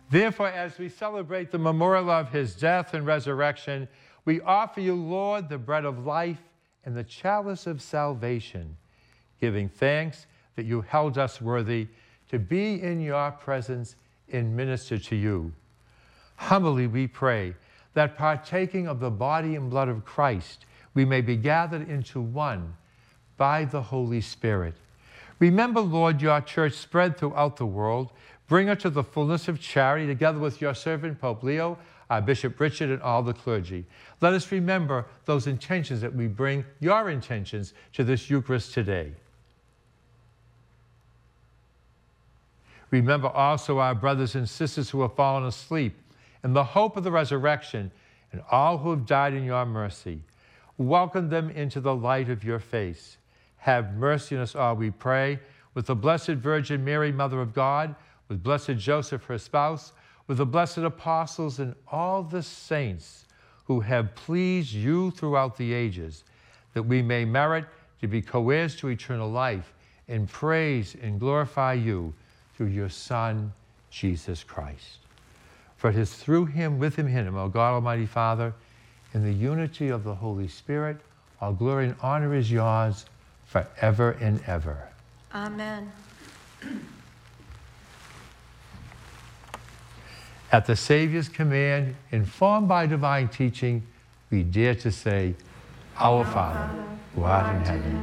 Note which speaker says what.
Speaker 1: Therefore, as we celebrate the memorial of his death and resurrection, we offer you, Lord, the bread of life and the chalice of salvation, giving thanks that you held us worthy to be in your presence and minister to you. Humbly we pray that partaking of the body and blood of Christ, we may be gathered into one by the Holy Spirit. Remember, Lord, your church spread throughout the world. Bring her to the fullness of charity, together with your servant, Pope Leo, our Bishop Richard, and all the clergy. Let us remember those intentions that we bring, your intentions, to this Eucharist today. Remember also our brothers and sisters who have fallen asleep in the hope of the resurrection, and all who have died in your mercy. Welcome them into the light of your face. Have mercy on us all, we pray, with the Blessed Virgin Mary, Mother of God, with Blessed Joseph, her spouse, with the blessed apostles and all the saints who have pleased you throughout the ages, that we may merit to be co-heirs to eternal life and praise and glorify you through your Son, Jesus Christ. For it is through him, with him, in him, O God, Almighty Father, in the unity of the Holy Spirit, all glory and honor is yours forever and ever.
Speaker 2: Amen.
Speaker 1: At the Savior's command, informed by divine teaching, we dare to say, Our Father, who art in heaven,